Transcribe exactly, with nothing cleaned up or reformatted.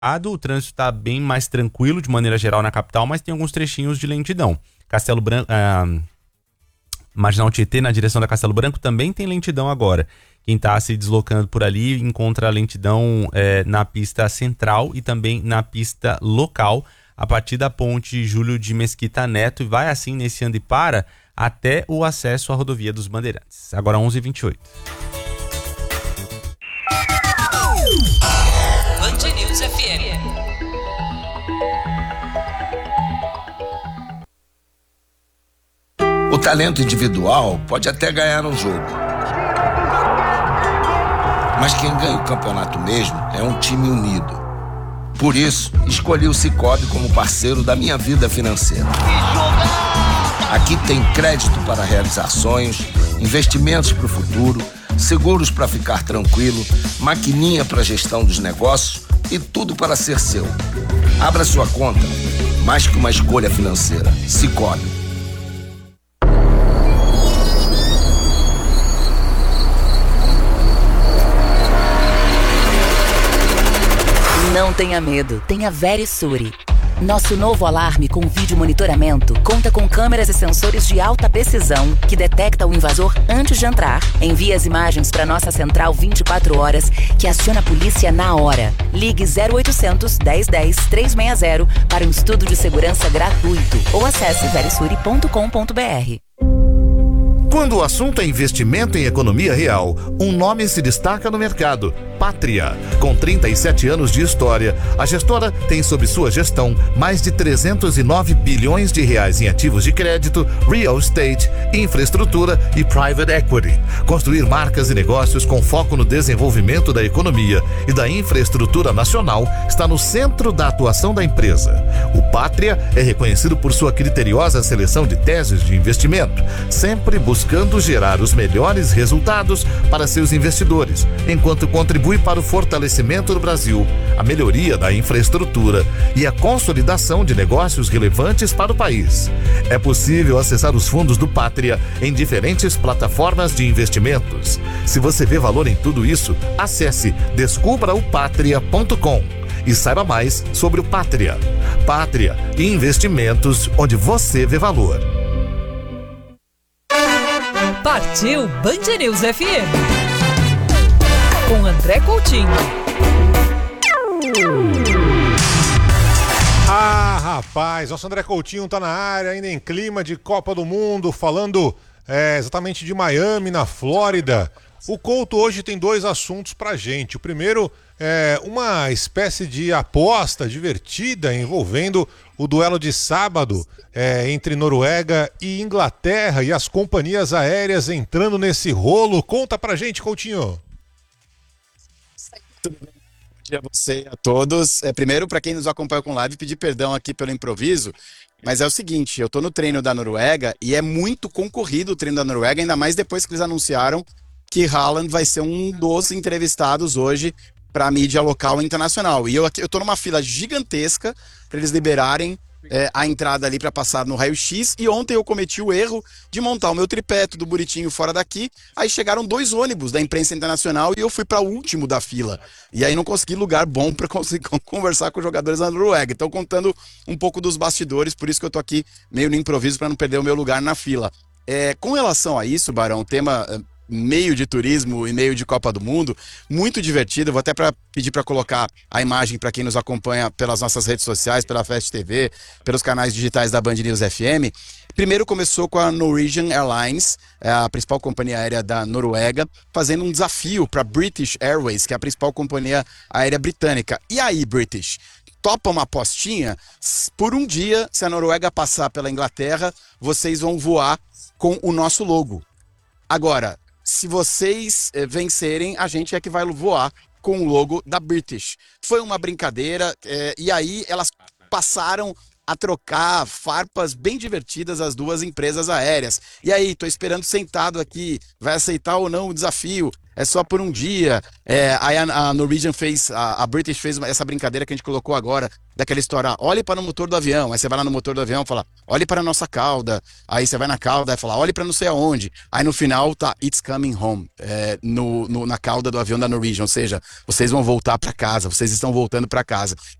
O trânsito está bem mais tranquilo de maneira geral na capital, mas tem alguns trechinhos de lentidão. Castelo Branco, ah, Marginal Tietê, na direção da Castelo Branco, também tem lentidão agora. Quem está se deslocando por ali encontra a lentidão eh, na pista central e também na pista local, a partir da ponte Júlio de Mesquita Neto, e vai assim nesse anda e para até o acesso à rodovia dos Bandeirantes. Agora onze e vinte e oito. Band News F M. O talento individual pode até ganhar um jogo, mas quem ganha o campeonato mesmo é um time unido. Por isso, escolhi o Sicoob como parceiro da minha vida financeira. Aqui tem crédito para realizar sonhos, investimentos para o futuro, seguros para ficar tranquilo, maquininha para gestão dos negócios e tudo para ser seu. Abra sua conta, mais que uma escolha financeira. Sicoob. Não tenha medo, tenha Verisure. Nosso novo alarme com vídeo monitoramento conta com câmeras e sensores de alta precisão que detecta o invasor antes de entrar. Envia as imagens para nossa central vinte e quatro horas, que aciona a polícia na hora. Ligue zero oitocentos, dez dez, trezentos e sessenta para um estudo de segurança gratuito ou acesse verisure ponto com ponto br. Quando o assunto é investimento em economia real, um nome se destaca no mercado: Pátria. Com trinta e sete anos de história, a gestora tem sob sua gestão mais de trezentos e nove bilhões de reais em ativos de crédito, real estate, infraestrutura e private equity. Construir marcas e negócios com foco no desenvolvimento da economia e da infraestrutura nacional está no centro da atuação da empresa. O Pátria é reconhecido por sua criteriosa seleção de teses de investimento, sempre buscando buscando gerar os melhores resultados para seus investidores, enquanto contribui para o fortalecimento do Brasil, a melhoria da infraestrutura e a consolidação de negócios relevantes para o país. É possível acessar os fundos do Pátria em diferentes plataformas de investimentos. Se você vê valor em tudo isso, acesse descubra o patria ponto com e saiba mais sobre o Pátria. Pátria, investimentos onde você vê valor. Partiu Band News F M com André Coutinho. Ah, rapaz, nosso André Coutinho tá na área, ainda em clima de Copa do Mundo, falando é, exatamente de Miami, na Flórida. O Couto hoje tem dois assuntos pra gente. O primeiro é uma espécie de aposta divertida envolvendo o duelo de sábado é, entre Noruega e Inglaterra e as companhias aéreas entrando nesse rolo. Conta pra gente, Coutinho. Tudo bem? Bom dia a você e a todos. É, primeiro, para quem nos acompanha com live, pedir perdão aqui pelo improviso, mas é o seguinte, eu tô no treino da Noruega e é muito concorrido o treino da Noruega, ainda mais depois que eles anunciaram que Haaland vai ser um dos entrevistados hoje para a mídia local e internacional. E eu, eu tô numa fila gigantesca para eles liberarem é, a entrada ali para passar no raio-x. E ontem eu cometi o erro de montar o meu tripé tudo bonitinho fora daqui. Aí chegaram dois ônibus da imprensa internacional e eu fui para o último da fila. E aí não consegui lugar bom para conseguir conversar com os jogadores da Noruega. Então, contando um pouco dos bastidores, por isso que eu tô aqui meio no improviso para não perder o meu lugar na fila. É, com relação a isso, Barão, tema meio de turismo e meio de Copa do Mundo, muito divertido. Vou até pra, pedir para colocar a imagem para quem nos acompanha pelas nossas redes sociais, pela Fast T V, pelos canais digitais da Band News F M. Primeiro começou com a Norwegian Airlines, a principal companhia aérea da Noruega, fazendo um desafio para British Airways, que é a principal companhia aérea britânica. E aí, British? Topa uma apostinha? Por um dia, se a Noruega passar pela Inglaterra, vocês vão voar com o nosso logo. Agora, se vocês eh, vencerem, a gente é que vai voar com o logo da British. Foi uma brincadeira, eh, e aí elas passaram a trocar farpas bem divertidas as duas empresas aéreas. E aí, tô esperando sentado aqui, vai aceitar ou não o desafio? é só por um dia. É, aí a, a Norwegian fez, a, a British fez essa brincadeira que a gente colocou agora, daquela história, olhe para o motor do avião, aí você vai lá no motor do avião e fala, olhe para a nossa cauda, aí você vai na cauda e fala, olhe para não sei aonde, aí no final tá, it's coming home, é, no, no, na cauda do avião da Norwegian, ou seja, vocês vão voltar para casa, vocês estão voltando para casa.